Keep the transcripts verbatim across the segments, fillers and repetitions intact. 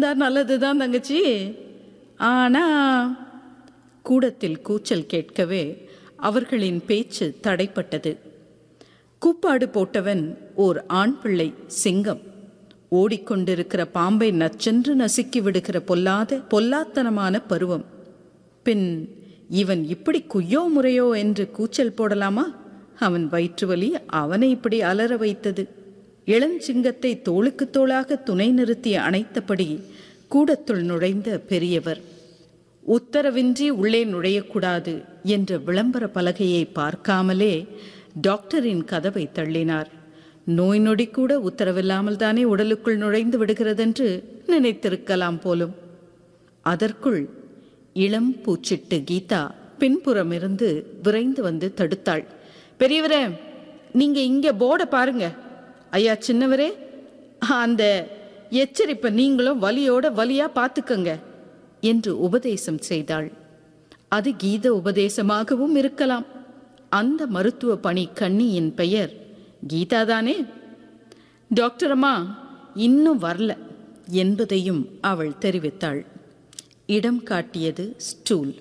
இருந்தா நல்லதுதான் தங்கச்சி. ஆனா கூடத்தில் கூச்சல் கேட்கவே அவர்களின் பேச்சு தடைப்பட்டது. கூப்பாடு போட்டவன் ஓர் ஆண் பிள்ளை சிங்கம். ஓடிக்கொண்டிருக்கிற பாம்பை நச்சென்று நசுக்கி விடுகிற பொல்லாத பொல்லாத்தனமான பருவம். பின் இவன் இப்படி குய்யோ முறையோ என்று கூச்சல் போடலாமா? அவன் வயிற்று வலி அவனை இப்படி அலற வைத்தது. இளஞ்சிங்கத்தை தோளுக்கு தோளாக துணை நிறுத்தி அணைத்தபடி கூடத்துள் நுழைந்த பெரியவர், உத்தரவின்றி உள்ளே நுழையக்கூடாது என்ற விளம்பர பலகையை பார்க்காமலே டாக்டரின் கதவை தள்ளினார். நோய் நொடி கூட உத்தரவில்லாமல் தானே உடலுக்குள் நுழைந்து விடுகிறதென்று நினைத்திருக்கலாம் போலும். அதற்குள் இளம் பூச்சிட்டு கீதா பின்புறமிருந்து விரைந்து வந்து தடுத்தாள். பெரியவரே, நீங்க இங்க போர்டை பாருங்க. ஐயா சின்னவரே, அந்த எச்சரிப்பை நீங்களும் வலியோட வலியா பார்த்துக்கங்க என்று உபதேசம் செய்தாள். அது கீத உபதேசமாகவும் இருக்கலாம். அந்த மருத்துவ பணி கண்ணியின் பெயர் கீதாதானே. டாக்டர் அம்மா இன்னும் வரல என்பதையும் அவள் தெரிவித்தாள். இடம் காட்டியது ஸ்டூல்.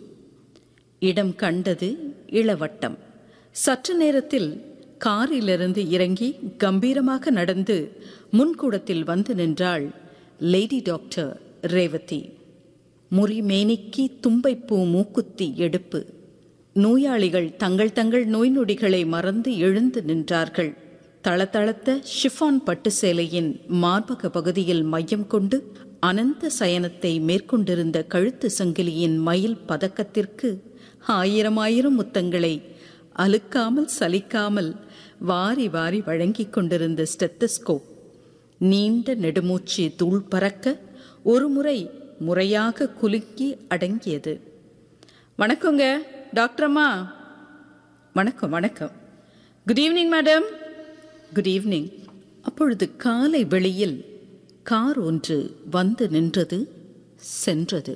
இடம் கண்டது இளவட்டம். சற்று நேரத்தில் காரிலிருந்து இறங்கி கம்பீரமாக நடந்து முன்கூடத்தில் வந்து நின்றாள் லேடி டாக்டர் ரேவதி. முறி மேனிக்கி தும்பைப்பூ மூக்குத்தி எடுப்பு. நோயாளிகள் தங்கள் தங்கள் நோய் நொடிகளை மறந்து எழுந்து நின்றார்கள். தளதளத்த ஷிஃபான் பட்டு சேலையின் மார்பக பகுதியில் மையம் கொண்டு அனந்த சயனத்தை மேற்கொண்டிருந்த கழுத்து சங்கிலியின் மயில் பதக்கத்திற்கு ஆயிரம் ஆயிரம் முத்தங்களை அலுக்காமல் சலிக்காமல் வாரி வாரி வழங்கிக் கொண்டிருந்த ஸ்டெத்தஸ்கோப் நீண்ட நெடுமூச்சு தூள் பறக்க ஒரு முறை முறையாக குலுக்கி அடங்கியது. வணக்கங்க டாக்டர் அம்மா. வணக்கம் வணக்கம். Good evening madam. Good evening. அப்பொழுது காலை வெளியில் கார் ஒன்று வந்து நின்றது, சென்றது.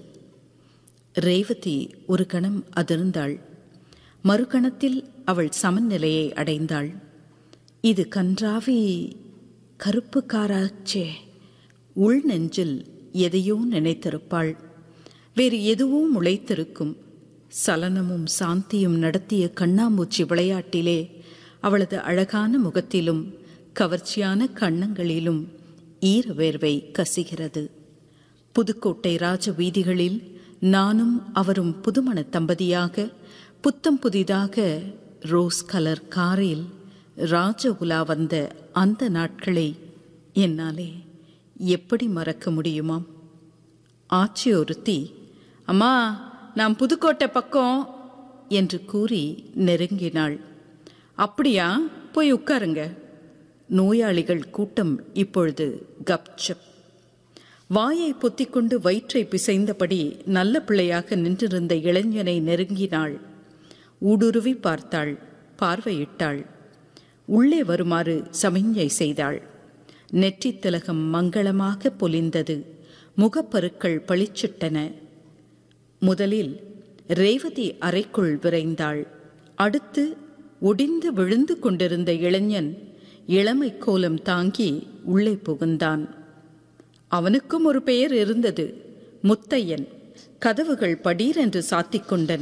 ரேவதி ஒரு கணம் அதிர்ந்தாள். மறுகணத்தில் அவள் சமநிலையை அடைந்தாள். இது கன்றாவி கருப்பு காராச்சே. உள் நெஞ்சில் எதையோ நினைத்திருப்பாள். வேறு எதுவும் முளைத்திருக்கும். சலனமும் சாந்தியும் நடத்திய கண்ணாமூச்சி விளையாட்டிலே அவளது அழகான முகத்திலும் கவர்ச்சியான கன்னங்களிலும் ஈர வேர்வை கசிகிறது. புதுக்கோட்டை ராஜ வீதிகளில் நானும் அவரும் புதுமண தம்பதியாக புத்தம் புதிதாக ரோஸ் கலர் காரில் ராஜ உலா வந்த அந்த நாட்களை என்னாலே எப்படி மறக்க முடியுமாம்? ஆச்சி ஒருத்தி, அம்மா நாம் புதுக்கோட்டை பக்கம் என்று கூறி நெருங்கினாள். அப்படியா, போய் உட்காருங்க. நோயாளிகள் கூட்டம் இப்பொழுது கப்சப். வாயை பொத்திக்கொண்டு வயிற்றை பிசைந்தபடி நல்ல பிள்ளையாக நின்றிருந்த இளைஞனை நெருங்கினாள். ஊடுருவி பார்த்தாள், பார்வையிட்டாள். உள்ளே வருமாறு சமிஞ்ஞை செய்தாள். நெற்றித் திலகம் மங்களமாக பொலிந்தது. முகப்பருக்கள் பளிச்சிட்டன. முதலில் ரேவதி அறைக்குள் விரைந்தாள். அடுத்து ஒடிந்து விழுந்து கொண்டிருந்த இளைஞன் இளமை கோலம் தாங்கி உள்ளே புகுந்தான். அவனுக்கும் ஒரு பெயர் இருந்தது, முத்தையன். கதவுகள் படீரென்று சாத்திக் கொண்டன.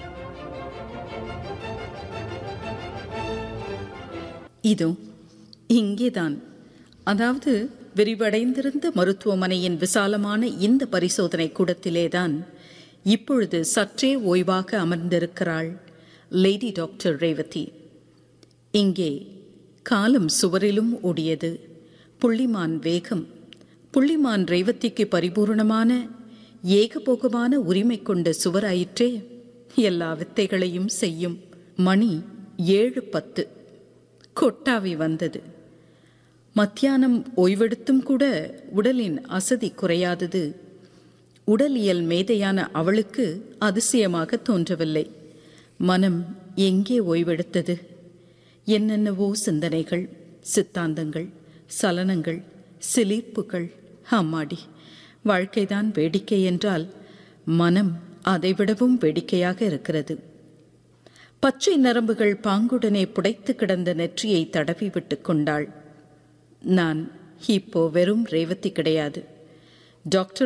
இதோ இங்கேதான், அதாவது விரிவடைந்திருந்த மருத்துவமனையின் விசாலமான இந்த பரிசோதனை கூடத்திலேதான் இப்பொழுது சற்றே ஓய்வாக அமர்ந்திருக்கிறாள் லேடி டாக்டர் ரேவதி. இங்கே காலம் சுவரிலும் ஓடியது. புள்ளிமான் வேகம். புள்ளிமான் ரேவதிக்கு பரிபூர்ணமான ஏகபோகமான உரிமை கொண்ட சுவராயிற்றே. எல்லா வித்தைகளையும் செய்யும். மணி ஏழு பத்து. கொட்டாவி வந்தது. மத்தியானம் ஓய்வெடுத்தும் கூட உடலின் அசதி குறையாதது உடலியல் மேதையான அவளுக்கு அதிசயமாக தோன்றவில்லை. மனம் எங்கே ஓய்வெடுத்தது? என்னென்னவோ சிந்தனைகள், சித்தாந்தங்கள், சலனங்கள், சிலிர்ப்புகள். அம்மாடி, வாழ்க்கைதான் வேடிக்கை என்றால் மனம் அதைவிடவும் வேடிக்கையாக இருக்கிறது. பச்சை நரம்புகள் பாங்குடனே புடைத்து கிடந்த நெற்றியை தடவி விட்டு கொண்டாள். நான் இப்போ வெறும் ரேவதி கிடையாது. டாக்டர்